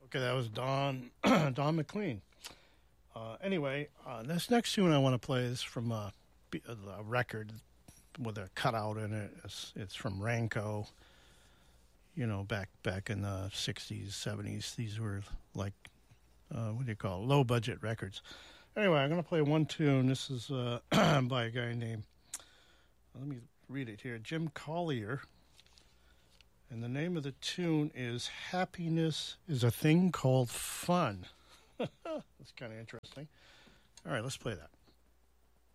Okay, that was Don Don McLean. Anyway, this next tune I want to play is from a record with a cutout in it. It's from Ranco. You know, back in the '60s, '70s, these were like what do you call it? Low budget records. Anyway, I'm going to play one tune. This is by a guy named. Let me read it here. Jim Collier. And the name of the tune is Happiness is a Thing Called Fun. That's kind of interesting. All right, let's play that.